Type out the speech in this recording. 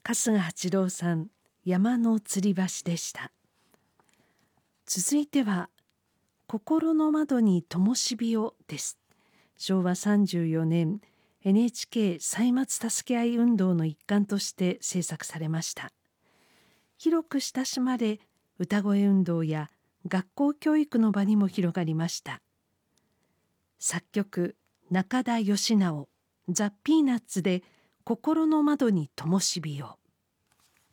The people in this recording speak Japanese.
春日八郎さん、山の吊り橋でした。続いては心の窓に灯火をです。昭和34年 NHK 歳末たすけあい運動の一環として制作されました。広く親しまれ、歌声運動や学校教育の場にも広がりました。作曲中田喜直、ザ・ピーナッツで心の窓に灯火を。